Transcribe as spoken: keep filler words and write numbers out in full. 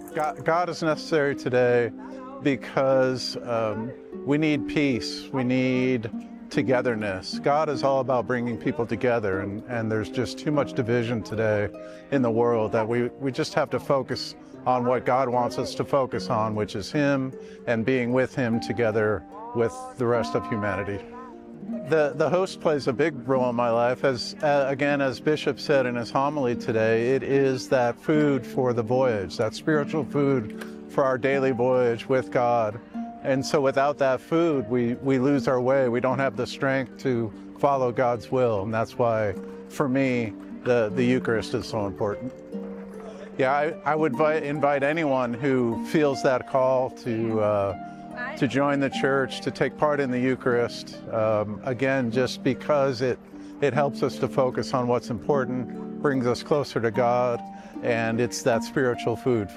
God, God is necessary today because um, we need peace. We need togetherness. God is all about bringing people together, and, and there's just too much division today in the world that we, we just have to focus on what God wants us to focus on, which is Him and being with Him together with the rest of humanity. The, the host plays a big role in my life. As uh, again, as Bishop said in his homily today, it is that food for the voyage, that spiritual food for our daily voyage with God. And so without that food, we, we lose our way. We don't have the strength to follow God's will. And that's why, for me, the, the Eucharist is so important. Yeah, I, I would invite, invite anyone who feels that call to uh, to join the church, to take part in the Eucharist. Um, again, just because it it helps us to focus on what's important, brings us closer to God, and it's that spiritual food.